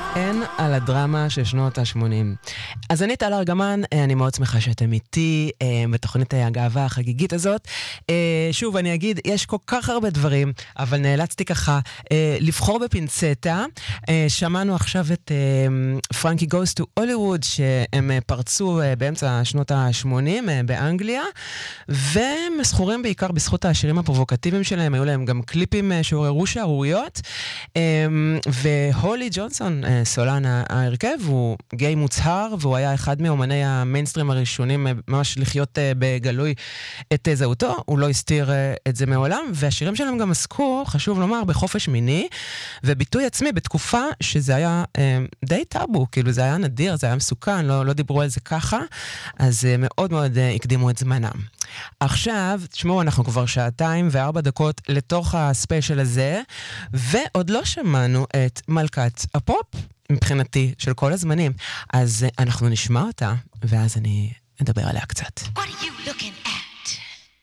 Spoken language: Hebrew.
אין על הדרמה של שנות ה-80. אז אני טל ארגמן, אני מאוד שמחה שאתם איתי בתוכנית הגאווה החגיגית הזאת. שוב, אני אגיד, יש כל כך הרבה דברים, אבל נאלצתי ככה לבחור בפינצטה. שמענו עכשיו את פרנקי גוס טו הוליווד, שהם פרצו באמצע שנות ה-80 באנגליה, והם זכורים בעיקר בזכות השירים הפרובוקטיביים שלהם, היו להם גם קליפים שעוררו שערוריות, והולי ג'ונסון, סולן ההרכב, הוא גיי מוצהר, והוא היה אחד מאומני המיינסטרים הראשונים ממש לחיות בגלוי את זהותו, הוא לא הסתיר את זה מעולם, והשירים שלהם גם עסקו, חשוב לומר, בחופש מיני, וביטוי עצמי בתקופה שזה היה די טאבו, כאילו זה היה נדיר, זה היה מסוכן, לא דיברו על זה ככה, אז מאוד מאוד הקדימו את זמנם. עכשיו, תשמעו, אנחנו כבר 2:04 לתוך הספיישל הזה, ועוד לא שמענו את מלכת הפופ, מבחינתי, של כל הזמנים. אז אנחנו נשמע אותה, ואז אני אדבר עליה קצת. What are you looking at?